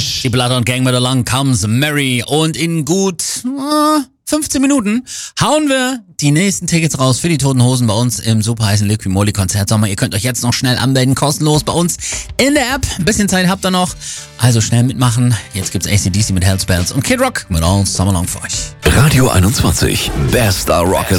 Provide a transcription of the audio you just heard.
Die Bloodhound Gang mit Along Comes Mary. Und in gut 15 Minuten hauen wir die nächsten Tickets raus für die Toten Hosen bei uns im super heißen Liqui Moly Konzert Sommer. Ihr könnt euch jetzt noch schnell anmelden, kostenlos bei uns in der App. Ein bisschen Zeit habt ihr noch, also schnell mitmachen. Jetzt gibt's AC/DC mit Hellspells und Kid Rock mit All Summer Long für euch. Radio 21, bester Rock'n'Roll.